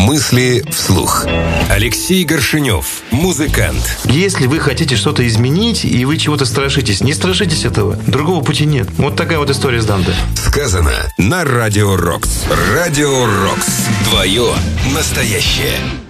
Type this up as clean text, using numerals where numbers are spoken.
Мысли вслух. Алексей Горшенев, музыкант. Если вы хотите что-то изменить, и вы чего-то страшитесь, не страшитесь этого. Другого пути нет. Вот такая вот история с Данте. Сказано на Радио Рокс. Радио Рокс. Твое настоящее.